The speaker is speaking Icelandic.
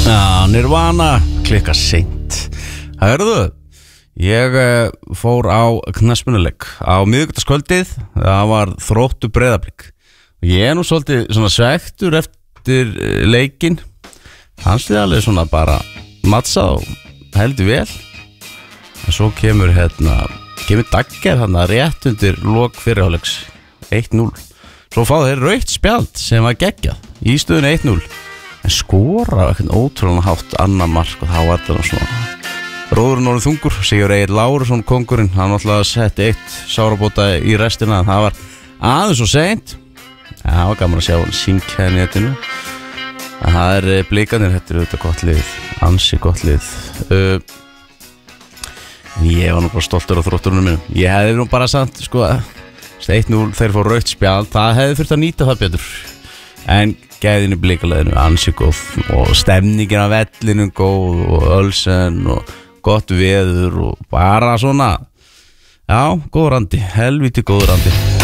Já, Nirvana klikka seint. Hörðu, ég fór á knattspyrnuleik á miðvikudagskvöldið. Það var Þróttur Breiðablik. Ég nú svolítið svona svektur eftir leikinn. Fannst þið alveg svona bara matsað og heldur vel. En svo kemur Dagger þarna rétt undir lok fyrriháleiks 1-0. Svo fá þeir rautt spjald sem var geggjað í stöðunni 1-0. En skora eitthvað ótrúlega hátt annar mark og þá var þetta svona bróðurinn orðinn þungur. Sigurður Egill Lárusson kóngurinn, hann alltaf setti eitt sárabóta í restina. Það var aðeins og seint. Það var gaman að sjá hann syngja í netinu. En það Blikarnir, þetta auðvitað gott lið, ansi gott lið. Ég var nú bara stoltur á Þrótturunum mínum. Ég hefði nú bara sagt, 1-0, þeir fór rautt spjald, það hefði þurft að nýta það betur. En gæðin í Blikaleginu ansi góð og stemningin af vellinum góð og ölsen og gott veður og bara svona, já, góður andi, helviti góður andi.